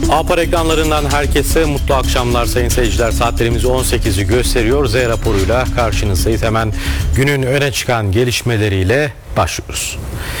APA ekranlarından herkese mutlu akşamlar sayın seyirciler. Saatlerimiz 18'i gösteriyor. Z raporuyla karşınızdayız. Hemen günün öne çıkan gelişmeleriyle başlıyoruz.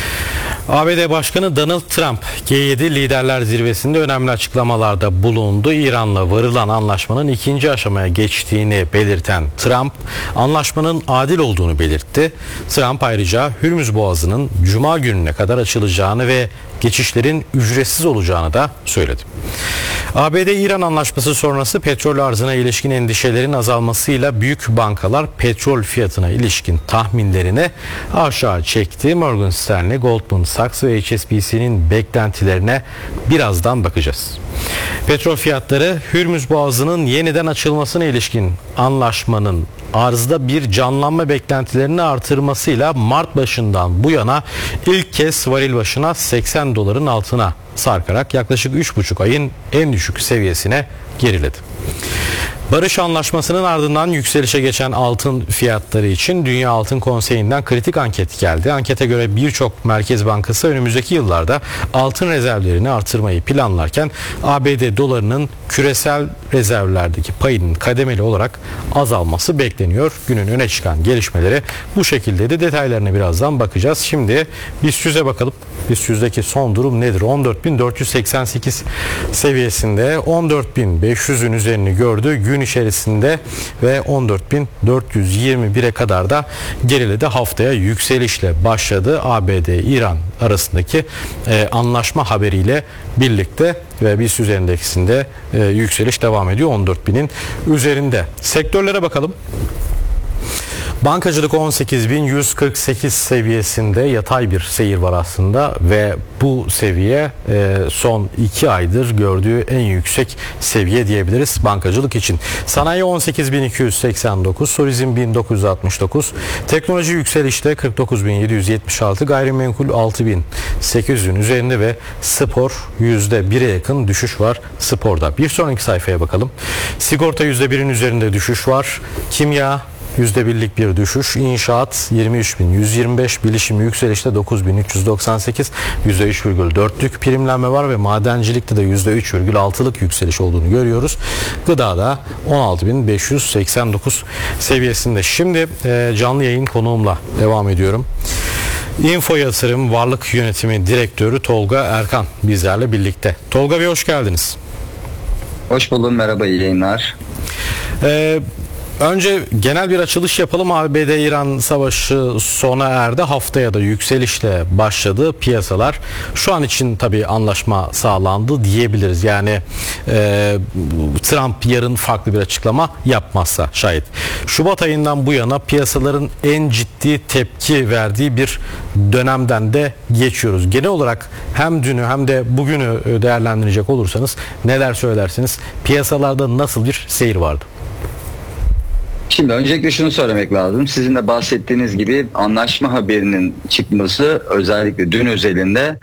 ABD Başkanı Donald Trump, G7 Liderler Zirvesi'nde önemli açıklamalarda bulundu. İran'la varılan anlaşmanın ikinci aşamaya geçtiğini belirten Trump, anlaşmanın adil olduğunu belirtti. Trump ayrıca Hürmüz Boğazı'nın Cuma gününe kadar açılacağını ve geçişlerin ücretsiz olacağını da söyledi. ABD-İran anlaşması sonrası petrol arzına ilişkin endişelerin azalmasıyla büyük bankalar petrol fiyatına ilişkin tahminlerini aşağı çekti. Morgan Stanley, Goldman Sachs ve HSBC'nin beklentilerine birazdan bakacağız. Petrol fiyatları Hürmüz Boğazı'nın yeniden açılmasına ilişkin anlaşmanın arzda bir canlanma beklentilerini artırmasıyla Mart başından bu yana ilk kez varil başına 80 doların altına sarkarak yaklaşık 3,5 ayın en düşük seviyesine geriledi. Barış Anlaşması'nın ardından yükselişe geçen altın fiyatları için Dünya Altın Konseyi'nden kritik anket geldi. Ankete göre birçok merkez bankası önümüzdeki yıllarda altın rezervlerini artırmayı planlarken ABD dolarının küresel rezervlerdeki payının kademeli olarak azalması bekleniyor. Günün öne çıkan gelişmeleri bu şekilde de detaylarına birazdan bakacağız. Şimdi BIST 100'e bakalım. BIST 100'deki son durum nedir? 14.488 seviyesinde 14.500'ün üzerini gördü gün içerisinde ve 14.421'e kadar da geriledi. Haftaya yükselişle başladı ABD-İran arasındaki anlaşma haberiyle birlikte ve BIST endeksinde yükseliş devam ediyor 14.000'in üzerinde. Sektörlere bakalım. Bankacılık 18.148 seviyesinde yatay bir seyir var aslında ve bu seviye son 2 aydır gördüğü en yüksek seviye diyebiliriz bankacılık için. Sanayi 18.289, turizm 1.969, teknoloji yükselişte 49.776, gayrimenkul 6.800'ün üzerinde ve spor %1'e yakın düşüş var sporda. Bir sonraki sayfaya bakalım. Sigorta %1'in üzerinde düşüş var. Kimya %1'lik bir düşüş. İnşaat 23.125, bilişim yükselişte 9.398, %3,4'lük primlenme var ve madencilikte de %3,6'lık yükseliş olduğunu görüyoruz. Gıdada 16.589 seviyesinde. Şimdi canlı yayın konuğumla devam ediyorum. Info Yatırım Varlık Yönetimi Direktörü Tolga Erkan bizlerle birlikte. Tolga Bey, hoş geldiniz. Hoş buldum, merhaba, iyi yayınlar. Önce genel bir açılış yapalım. ABD-İran savaşı sona erdi. Haftaya da yükselişle başladı piyasalar. Şu an için tabii anlaşma sağlandı diyebiliriz. Yani Trump yarın farklı bir açıklama yapmazsa şayet. Şubat ayından bu yana piyasaların en ciddi tepki verdiği bir dönemden de geçiyoruz. Genel olarak hem dünü hem de bugünü değerlendirecek olursanız neler söylersiniz? Piyasalarda nasıl bir seyir vardı? Şimdi öncelikle şunu söylemek lazım. Sizin de bahsettiğiniz gibi anlaşma haberinin çıkması özellikle dün özelinde